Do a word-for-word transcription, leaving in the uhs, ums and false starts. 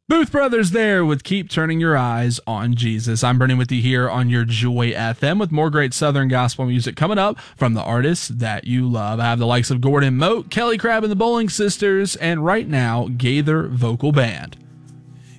Booth Brothers there with Keep Turning Your Eyes on Jesus. I'm Brennan with you here on your Joy F M with more great Southern gospel music coming up from the artists that you love. I have the likes of Gordon Moat, Kelly Crabb and the Bowling Sisters, and right now, Gaither Vocal Band.